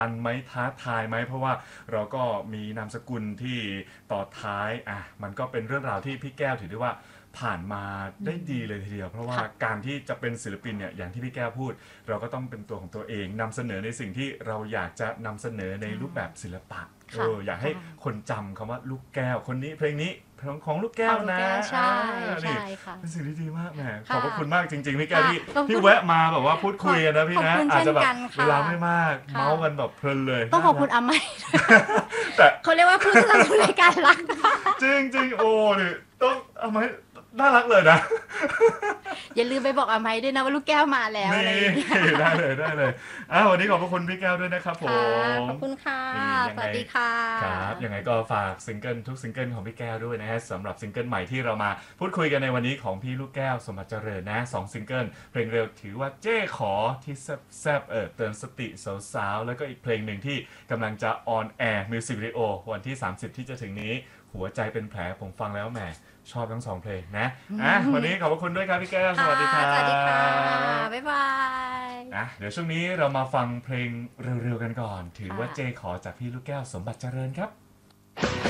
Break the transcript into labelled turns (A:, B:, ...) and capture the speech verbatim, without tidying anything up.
A: อันไหมท้าทายไหมเพราะว่าเราก็มีนามสกุลที่ต่อท้ายอ่ะมันก็เป็นเรื่องราวที่พี่แก้วถือได้ว่าผ่านมาได้ดีเลยทีเดียวเพราะว่า
B: ค่ะ
A: การที่จะเป็นศิลปินเนี่ยอย่างที่พี่แก้วพูดเราก็ต้องเป็นตัวของตัวเองนำเสนอในสิ่งที่เราอยากจะนำเสนอในรูปแบบศิลปะเอ
B: ค่ะ
A: ออยากให้
B: ใช่
A: คนจำคำว่าลูกแก้วคนนี้เพลงนี้ของของลูก
B: ขอ
A: แก้วนะ
B: งลูกแก้วใช่
A: อ่านี่
B: ใช่ค่ะ
A: เป็นสิ่งที่ดีมากแหมขอบ
B: ค่ะ
A: พระคุณมากจริงๆพี่แก้ว
B: ค่ะ
A: ที่
B: ขอบคุณ
A: ที่แวะมาแบบว่าพูดคุยกันนะพี่
B: ขอบ
A: นะ
B: คุณเช่น
A: อาจจะแบบ
B: กัน
A: เว
B: ค่ะ
A: ลาไม่มาก
B: ค่ะ
A: เมาส์กันแบบเพลินเลย
B: ต้องขอบ
A: น่ารัก
B: คุณอาไม่
A: แต่
B: เขาเรียกว่าผู้สนับสนุนรายการรัก
A: จริงจริงๆโอ้นี่ต้องเอาไหมน่ารักเลยนะ
B: อย่าลืมไปบอกอาไม้ด้วยนะว่าลูกแก้วมาแล้วอะไร
A: นี่
B: อย่างเงี้ย
A: ได้เลยได้เลยอ่ะวันนี้ขอบพระคุณพี่แก้วด้วยนะครับผ
B: ค่ะ
A: ม
B: ขอบคุณค่ะ
A: นี่ยังไง
B: สวัสดีค่ะ
A: ครับยังไงก็ฝากซิงเกิลทุกซิงเกิลของพี่แก้วด้วยนะฮะสำหรับซิงเกิลใหม่ที่เรามาพูดคุยกันในวันนี้ของพี่ลูกแก้วสมบัติเจริญนะสองซิงเกิลเพลงเร็วถือว่าเจ้ขอที่แซบแซบเออเตือนสติสาวๆแล้วก็อีกเพลงหนึ่งที่กำลังจะออนแอร์มิวสิกวิดีโอวันที่สามสิบที่จะถึงนี้หัวใจเป็นแผลผมฟังแล้วแหมชอบทั้งสองเพลงนะอ่ะวันนี้ขอบพระคุณด้วยครับพี่แก้วสวัสดีครั
B: ค่ะสวัสดีค่ะ
A: บ
B: บ๊ายบาย
A: อ่ะเดี๋ยวช่วงนี้เรามาฟังเพลงเร็วๆกันก่อน ถือว่า
B: ค่ะ
A: เจขอจากพี่ลูกแก้วสมบัติเจริญครับ